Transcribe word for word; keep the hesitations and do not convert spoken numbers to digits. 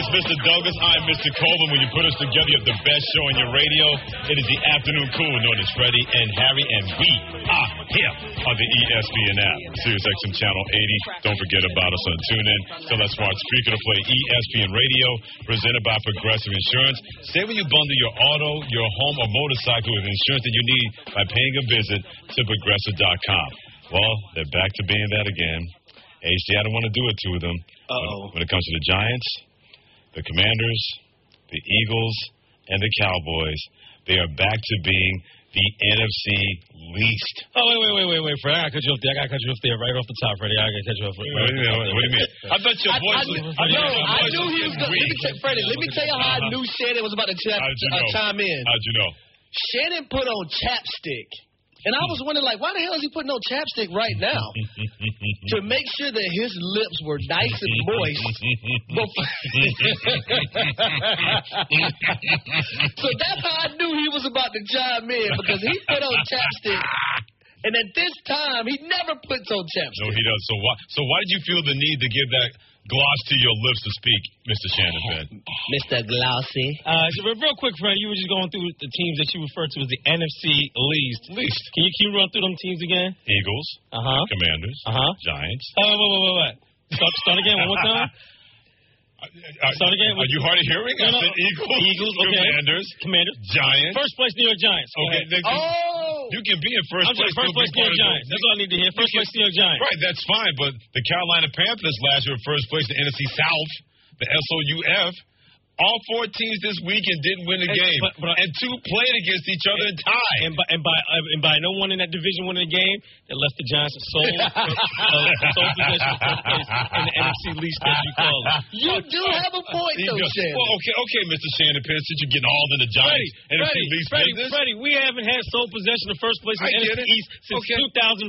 is Mister Douglas. I'm Mister Coleman. When you put us together, you have the best show on your radio. It is the Afternoon Cool, known as Freddie and Harry, and we are here on the E S P N app. Sirius X M Channel eighty. Don't forget about us on TuneIn. Tell that smart speaker to play E S P N Radio, presented by Progressive Insurance. Say when you bundle your auto, your home, or motorcycle with insurance that you need by paying a visit to Progressive dot com. Well, they're back to being that again. H D, I don't want to do it to them. Uh-oh. When it comes to the Giants, the Commanders, the Eagles, and the Cowboys, they are back to being the N F C least. Oh, wait, wait, wait, wait, wait, Fred. I got to cut you off there. I got to cut you off there right off the top, Freddie. I got to cut you off. Right what, do you, what, what do you mean? I thought your voice I, was... I, I, no, I knew he was going to... Let me tell Freddie, let me tell you how I knew Shannon was about to ch- How'd you know? uh, chime in. How'd you know? Shannon put on chapstick. And I was wondering, like, why the hell is he putting on chapstick right now? To make sure that his lips were nice and moist. So that's how I knew he was about to chime in, because he put on chapstick. And at this time, he never puts on chapstick. No, he does. So why, so why did you feel the need to give that gloss to your lips to speak, Mister Shanahan? Mister Glossy. Uh, so real quick, Fred, you were just going through the teams that you referred to as the N F C least. Least. Can you, can you run through them teams again? Eagles. Uh-huh. Commanders. Uh-huh. Giants. Oh, wait, wait, wait, wait. Start, start again one more time. Uh, Start again. Are you hard of hearing? No, no. I said Eagles. Eagles, okay. Commanders. Commanders. Giants. First place, New York Giants. Go Okay. ahead. They, they, Oh! You can be in first I'm place. sorry, first place, New York Giants. That's all I need to hear. First place, New York Giants. Right, that's fine. But the Carolina Panthers last year were first place in the N F C South, the S O U F. All four teams this weekend didn't win a And, game, but, but, and two played against each other and tied. And by, and by uh, and by no one in that division winning a game, that left the Giants sole, uh, sole possession of first place in the N F C least, as you call it. You do have a point, You though, do. Shannon. Well, okay, okay, Mister Shannon Penn, since you're getting all in the Giants Freddie, N F C Freddie, least Freddie, business. Freddie, we haven't had sole possession of first place in I the N F C get it. East since Okay. two thousand